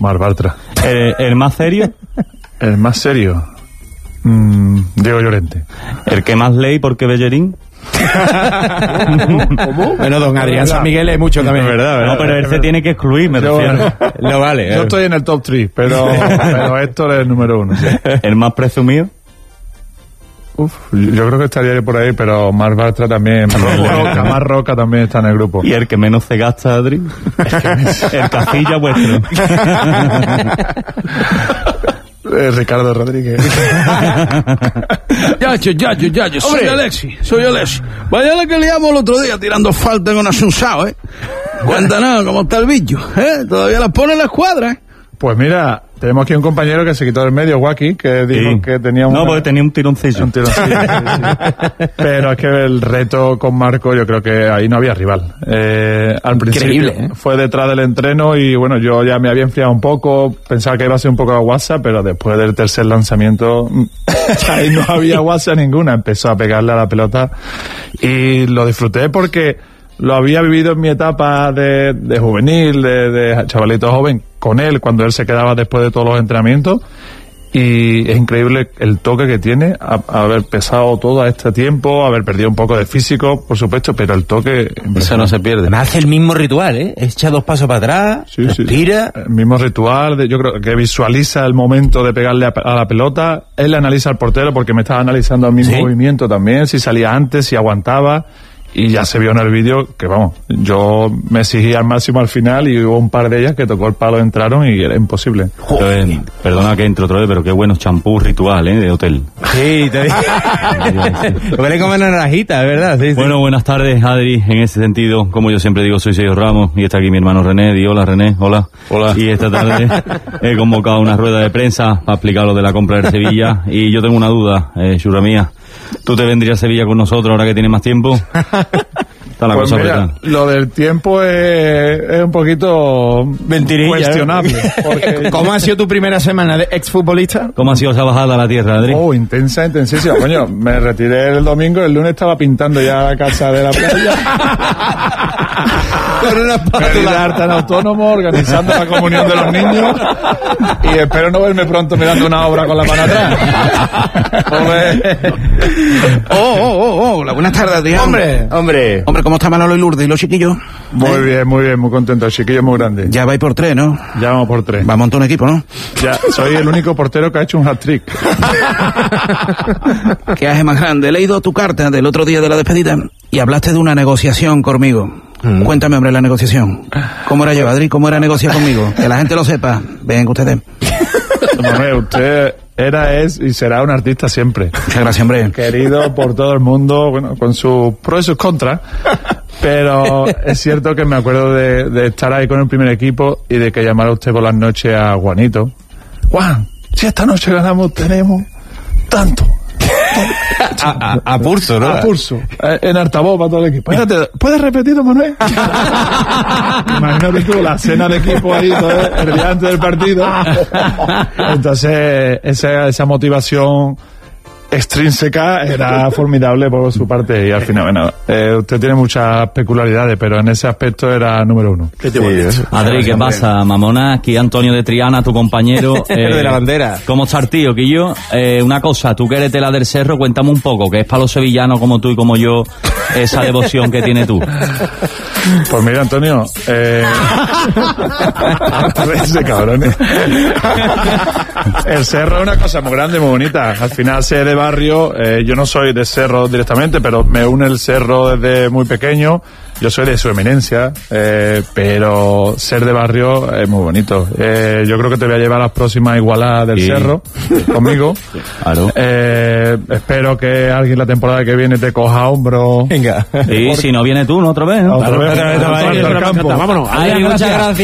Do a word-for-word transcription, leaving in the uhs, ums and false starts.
Marc Bartra. ¿El, el más serio? El más serio, mm, Diego Llorente. ¿El que más lee porque Bellerín? ¿Cómo? Bueno, don Adrián San Miguel es mucho también. Es verdad, ¿verdad? No, pero él se tiene que excluir, me Yo, refiero. No vale. Yo estoy en el top tres, pero, pero Héctor es el número uno. Sí. ¿El más presumido? Uf, yo creo que estaría por ahí, pero Marc Bartra también. Roca, más Roca también está en el grupo. ¿Y el que menos se gasta, Adri? El Castilla vuestro. Eh, Ricardo Rodríguez. Yacho, yacho, yacho, soy Alexi, soy Alexi. Vaya la que liamos el otro día tirando falta con Asunsao, ¿eh? Cuéntanos cómo está el bicho, ¿eh? Todavía las pone en la escuadra, ¿eh? Pues mira, tenemos aquí un compañero que se quitó del medio, Waki, que dijo Sí. que tenía un... No, porque tenía un tironcillo. Un tironcillo, sí, sí. Pero es que el reto con Marco, yo creo que ahí no había rival. Eh, al principio Increíble, ¿eh? fue detrás del entreno y bueno, yo ya me había enfriado un poco, pensaba que iba a ser un poco de WhatsApp, pero después del tercer lanzamiento, ahí no había WhatsApp ninguna. Empezó a pegarle a la pelota y lo disfruté porque lo había vivido en mi etapa de, de juvenil, de, de chavalito joven, con él, cuando él se quedaba después de todos los entrenamientos. Y es increíble el toque que tiene, a, a haber pesado todo a este tiempo, haber perdido un poco de físico, por supuesto, pero el toque... Eso no se pierde. Me hace el mismo ritual, ¿eh? Echa dos pasos para atrás, Sí, sí. respira. El mismo ritual, de, yo creo que visualiza el momento de pegarle a, a la pelota. Él analiza al portero porque me estaba analizando a mi ¿Sí? movimiento también, si salía antes, si aguantaba. Y ya se vio en el vídeo que, vamos, yo me exigía al máximo al final y hubo un par de ellas que tocó el palo, entraron y era imposible. Pero, eh, perdona que entre otra vez, pero qué buenos champús ritual, ¿eh? De hotel. Sí, te digo. Huele como naranjita, es verdad. Sí, sí. Bueno, buenas tardes, Adri. En ese sentido, como yo siempre digo, soy Sergio Ramos y está aquí mi hermano René. Di hola, René. Hola. Hola. Y esta tarde he convocado una rueda de prensa para explicar lo de la compra del Sevilla. Y yo tengo una duda, eh, Shura mía. ¿Tú te vendrías a Sevilla con nosotros ahora que tienes más tiempo? Está la Pues cosa mira, apretada. lo del tiempo es, es un poquito Mentirilla, cuestionable. Porque, ¿Cómo ha sido tu primera semana de exfutbolista? ¿Cómo ha sido esa bajada a la tierra, Adri? oh, intensa, intensísima. Coño, me retiré el domingo, el lunes estaba pintando ya la casa de la playa. Con una Feliz arte en autónomo, organizando la comunión de los niños. Y espero no verme pronto mirando una obra con la mano atrás. Oh, oh, oh, oh, la buenas tardes, Adrián. Hombre, hombre. Hombre, ¿cómo está Manolo y Lourdes y los chiquillos? Muy ¿Eh? bien, muy bien, muy contento. El chiquillo es muy grande. Ya vais por tres, ¿no? Ya vamos por tres. Va a montar un equipo, ¿no? Ya, soy el único portero que ha hecho un hat-trick. ¿Qué haces más grande? He leído tu carta del otro día de la despedida y hablaste de una negociación conmigo. Mm. Cuéntame, hombre, la negociación. ¿Cómo era yo, Adri? ¿Cómo era negociar conmigo? Que la gente lo sepa. Venga, ustedes. Manuel, usted era, es y será un artista siempre. Muchas gracias, hombre. Querido por todo el mundo, bueno, con sus pros y sus contras. Pero es cierto que me acuerdo de, de estar ahí con el primer equipo y de que llamara usted por las noches a Juanito. Juan, si esta noche ganamos, tenemos tanto. A, a, a pulso, ¿no? A pulso. Eh, En altavoz para todo el equipo. Espérate, ¿puedes repetirlo, Manuel? Imagínate tú la cena de equipo ahí, todo el día antes del partido. Entonces, esa, esa motivación extrínseca era formidable por su parte y al final, bueno, eh, usted tiene muchas peculiaridades, pero en ese aspecto era número uno. Qué sí, bonito. Adri, ¿qué pasa, mamona? Aquí Antonio de Triana, tu compañero. El de la bandera. ¿Cómo está el tío, Quillo? Eh, una cosa, tú que eres tela del cerro, cuéntame un poco, que es para los sevillanos como tú y como yo, esa devoción que tienes tú. Pues mira, Antonio, eh... ese cabrón, ¿eh? El cerro es una cosa muy grande, muy bonita. Al final ser de barrio, eh, yo no soy de cerro directamente, pero me une el cerro desde muy pequeño. Yo soy de su eminencia, eh, pero ser de barrio es muy bonito. Eh, yo creo que te voy a llevar a las próximas igualadas del Sí. cerro conmigo. Claro. Eh, espero que alguien la temporada que viene te coja a hombro. Venga. Y si no viene tú, ¿no? Otra vez, ¿no? Otra vez, Otra vez, otra vez, otra vez, al campo. Vámonos. Adri, muchas gracias.